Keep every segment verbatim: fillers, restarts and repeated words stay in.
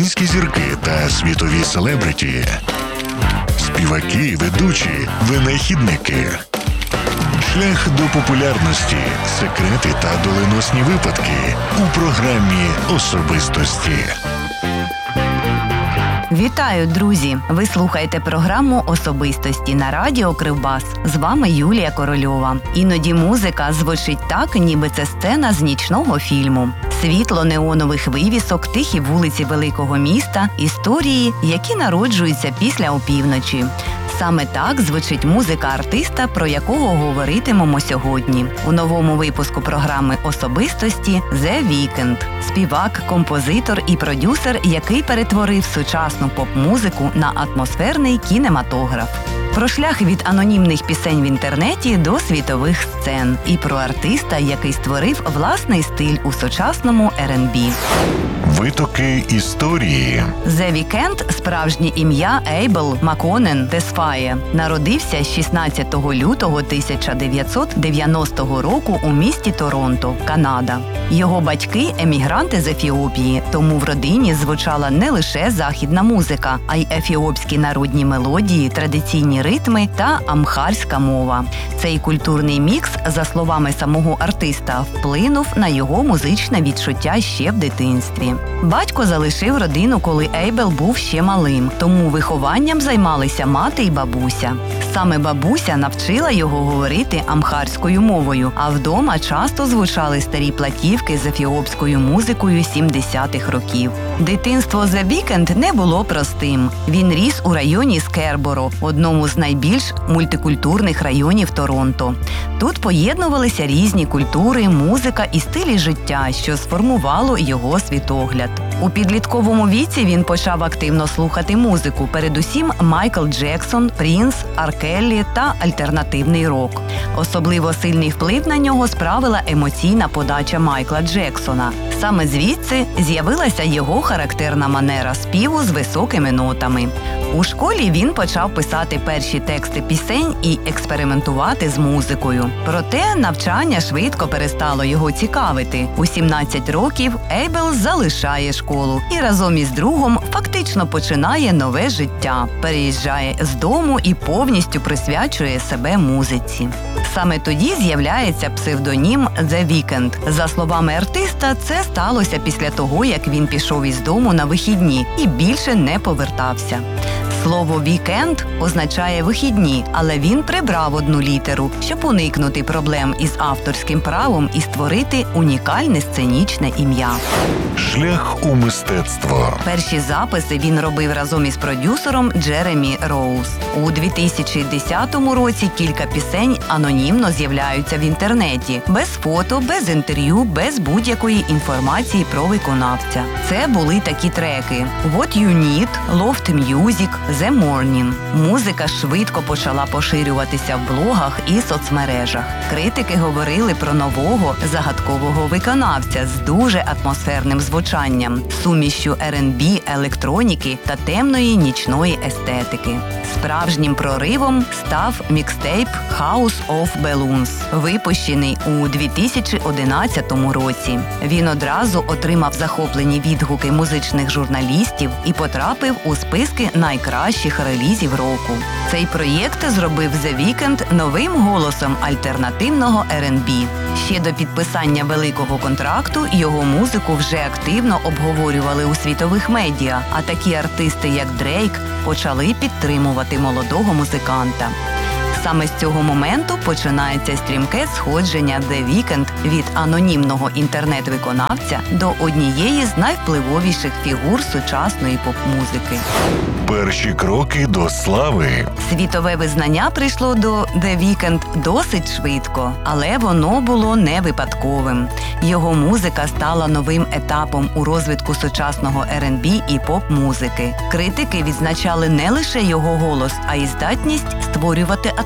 українські зірки та світові селебриті, співаки, ведучі, винахідники. Шлях до популярності, секрети та доленосні випадки у програмі «Особистості». Вітаю, друзі! Ви слухаєте програму «Особистості» на радіо Кривбас. З вами Юлія Корольова. Іноді музика звучить так, ніби це сцена з нічного фільму. Світло неонових вивісок, тихі вулиці великого міста, історії, які народжуються після опівночі. Саме так звучить музика артиста, про якого говоритимемо сьогодні. У новому випуску програми «Особистості» The Weeknd. Співак, композитор і продюсер, який перетворив сучасну поп-музику на атмосферний кінематограф. Про шлях від анонімних пісень в інтернеті до світових сцен. І про артиста, який створив власний стиль у сучасному ер енд бі. Витоки історії. The Weeknd, справжнє ім'я Ейбл Маконен Тесфає, народився шістнадцятого лютого тисяча дев'ятсот дев'яностого року у місті Торонто, Канада. Його батьки – емігранти з Ефіопії, тому в родині звучала не лише західна музика, а й ефіопські народні мелодії, традиційні ритми та амхарська мова. Цей культурний мікс, за словами самого артиста, вплинув на його музичне відчуття ще в дитинстві. Батько залишив родину, коли Ейбл був ще малим, тому вихованням займалися мати й бабуся. Саме бабуся навчила його говорити амхарською мовою, а вдома часто звучали старі платівки з ефіопською музикою сімдесятих років. Дитинство The Weeknd не було простим. Він ріс у районі Скерборо, одному з найбільш мультикультурних районів Торонто. Тут поєднувалися різні культури, музика і стилі життя, що сформувало його світогляд. У підлітковому віці він почав активно слухати музику, передусім Майкл Джексон, Принс, Ар Келлі та альтернативний рок. Особливо сильний вплив на нього справила емоційна подача Майкла Джексона. Саме звідси з'явилася його характерна манера співу з високими нотами. У школі він почав писати перші тексти пісень і експериментувати з музикою. Проте навчання швидко перестало його цікавити. У сімнадцять років Ейбл залишає школу і разом із другом фактично починає нове життя. Переїжджає з дому і повністю присвячує себе музиці. Саме тоді з'являється псевдонім The Weeknd. За словами артиста, це сталося після того, як він пішов із дому на вихідні і більше не повертався. Слово «вікенд» означає «вихідні», але він прибрав одну літеру, щоб уникнути проблем із авторським правом і створити унікальне сценічне ім'я. Шлях у мистецтво. Перші записи він робив разом із продюсером Джеремі Роуз. У дві тисячі десятому році кілька пісень анонімно з'являються в інтернеті. Без фото, без інтерв'ю, без будь-якої інформації про виконавця. Це були такі треки «What You Need», «Loft Music», «The Morning». Музика швидко почала поширюватися в блогах і соцмережах. Критики говорили про нового, загадкового виконавця з дуже атмосферним звучанням, сумішчю ер енд бі, електроніки та темної нічної естетики. Справжнім проривом став мікстейп «House of Balloons», випущений у дві тисячі одинадцятому році. Він одразу отримав захоплені відгуки музичних журналістів і потрапив у списки найкращих релізів року. Цей проєкт зробив The Weeknd новим голосом альтернативного ер енд бі. Ще до підписання великого контракту його музику вже активно обговорювали у світових медіа, а такі артисти, як Дрейк, почали підтримувати молодого музиканта. Саме з цього моменту починається стрімке сходження The Weeknd від анонімного інтернет-виконавця до однієї з найвпливовіших фігур сучасної поп-музики. Перші кроки до слави. Світове визнання прийшло до The Weeknd досить швидко, але воно було не випадковим. Його музика стала новим етапом у розвитку сучасного ер енд бі і поп-музики. Критики відзначали не лише його голос, а й здатність створювати атмосферу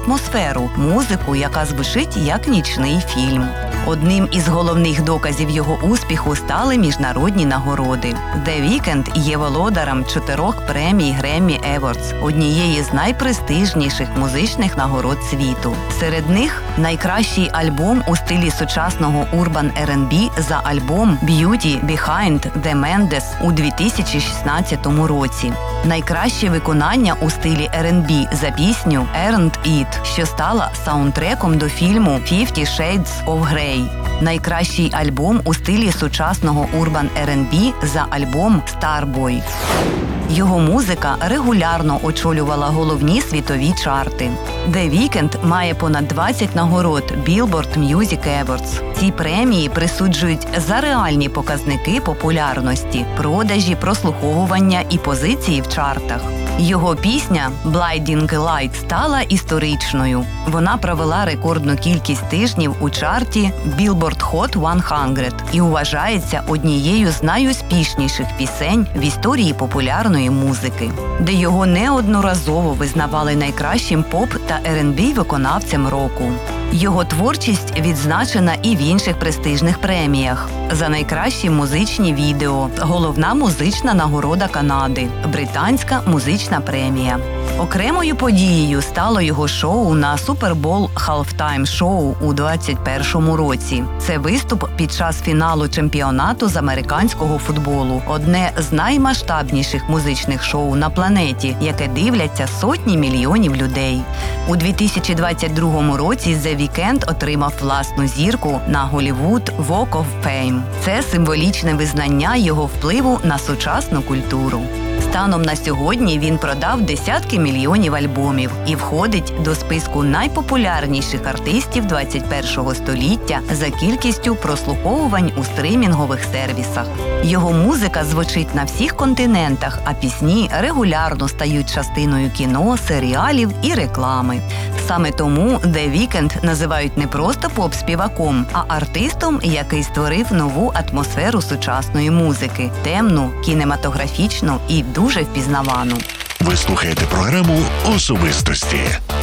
атмосферу, музику, яка звучить як нічний фільм. Одним із головних доказів його успіху стали міжнародні нагороди. The Weeknd є володарем чотирьох премій Grammy Awards, однієї з найпрестижніших музичних нагород світу. Серед них найкращий альбом у стилі сучасного Urban ар енд бі за альбом Beauty Behind the Madness у дві тисячі шістнадцятому році. Найкраще виконання у стилі ар енд бі за пісню Earned It, що стала саундтреком до фільму Fifty Shades of Grey. Найкращий альбом у стилі сучасного Urban ар енд бі за альбом Starboy. Його музика регулярно очолювала головні світові чарти. The Weeknd має понад двадцять нагород Billboard Music Awards. Ці премії присуджують за реальні показники популярності, продажі, прослуховування і позиції в чартах. Його пісня «Blinding Light» стала історичною. Вона провела рекордну кількість тижнів у чарті Billboard Hot сто і вважається однією з найуспішніших пісень в історії популярної музики, де його неодноразово визнавали найкращим поп та ар енд бі виконавцем року. Його творчість відзначена і в інших престижних преміях. За найкращі музичні відео, головна музична нагорода Канади, британська музична премія. Окремою подією стало його шоу на Super Bowl Halftime Show у двадцять першому році. Це виступ під час фіналу чемпіонату з американського футболу. Одне з наймасштабніших музичних шоу на планеті, яке дивляться сотні мільйонів людей. У дві тисячі двадцять другому році The Weeknd отримав власну зірку на Hollywood Walk of Fame. Це символічне визнання його впливу на сучасну культуру. Станом на сьогодні він продав десятки мільйонів альбомів і входить до списку найпопулярніших артистів двадцять першого століття за кількістю прослуховувань у стримінгових сервісах. Його музика звучить на всіх континентах, а пісні регулярно стають частиною кіно, серіалів і реклами. Саме тому The Weeknd називають не просто поп-співаком, а артистом, який створив нову атмосферу сучасної музики – темну, кінематографічну і дуже впізнавану. Ви слухаєте програму «Особистості».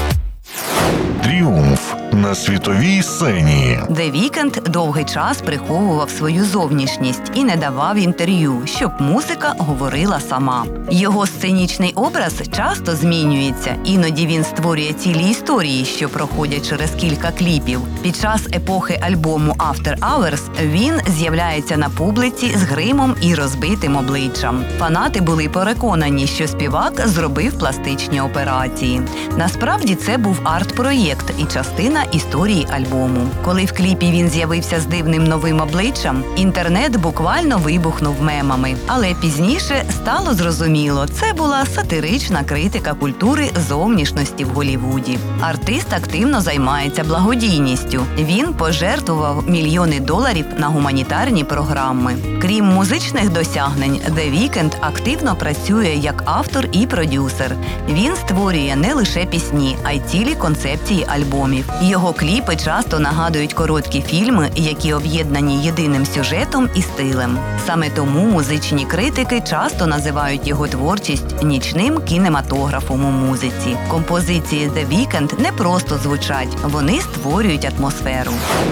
Тріумф на світовій сцені. The Weeknd довгий час приховував свою зовнішність і не давав інтерв'ю, щоб музика говорила сама. Його сценічний образ часто змінюється, іноді він створює цілі історії, що проходять через кілька кліпів. Під час епохи альбому After Hours він з'являється на публіці з гримом і розбитим обличчям. Фанати були переконані, що співак зробив пластичні операції. Насправді це був арт-проєкт і частина історії альбому. Коли в кліпі він з'явився з дивним новим обличчям, інтернет буквально вибухнув мемами. Але пізніше стало зрозуміло, це була сатирична критика культури зовнішності в Голлівуді. Артист активно займається благодійністю. Він пожертвував мільйони доларів на гуманітарні програми. Крім музичних досягнень, The Weeknd активно працює як автор і продюсер. Він створює не лише пісні, а й цілі концепції альбомів. Його кліпи часто нагадують короткі фільми, які об'єднані єдиним сюжетом і стилем. Саме тому музичні критики часто називають його творчість нічним кінематографом у музиці. Композиції The Weeknd не просто звучать, вони створюють атмосферу.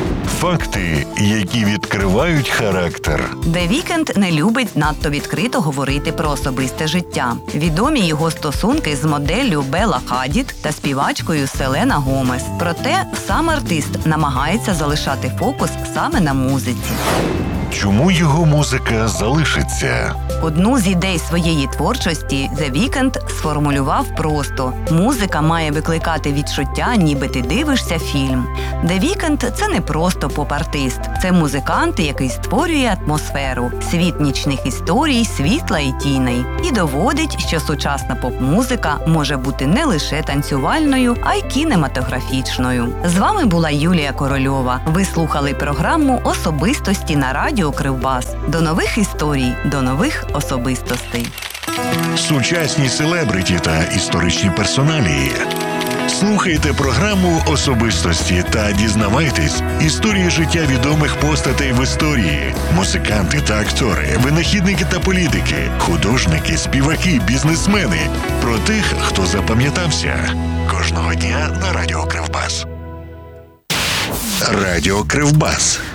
Факти, які відкривають характер. The Weeknd не любить надто відкрито говорити про особисте життя. Відомі його стосунки з моделлю Белла Хадід та співачкою Селена Гомес. Проте сам артист намагається залишати фокус саме на музиці. Чому його музика залишиться? Одну з ідей своєї творчості The Weeknd сформулював просто: музика має викликати відчуття, ніби ти дивишся фільм. The Weeknd – це не просто поп-артист, це музикант, який створює атмосферу, світ нічних історій, світла і тіней. І доводить, що сучасна поп-музика може бути не лише танцювальною, а й кінематографічною. З вами була Юлія Корольова. Ви слухали програму «Особистості» на радіо Кривбас. До нових історій, до нових особистостей. Сучасні селебриті та історичні персоналії. Слухайте програму «Особистості» та дізнавайтесь історії життя відомих постатей в історії. Музиканти та актори, винахідники та політики, художники, співаки, бізнесмени. Про тих, хто запам'ятався. Кожного дня на Радіо Кривбас. Радіо Кривбас.